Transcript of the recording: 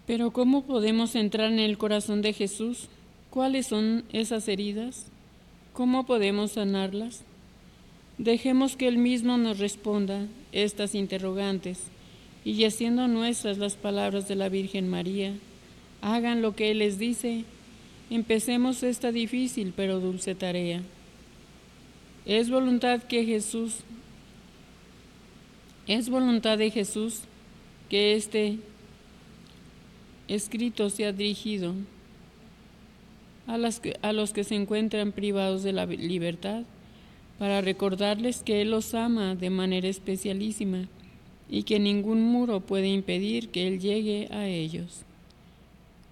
Pero ¿cómo podemos entrar en el corazón de Jesús? ¿Cuáles son esas heridas? ¿Cómo podemos sanarlas? Dejemos que Él mismo nos responda estas interrogantes y haciendo nuestras las palabras de la Virgen María, hagan lo que Él les dice. Empecemos esta difícil pero dulce tarea. Es voluntad de Jesús que este escrito sea dirigido a los que se encuentran privados de la libertad, para recordarles que Él los ama de manera especialísima y que ningún muro puede impedir que Él llegue a ellos.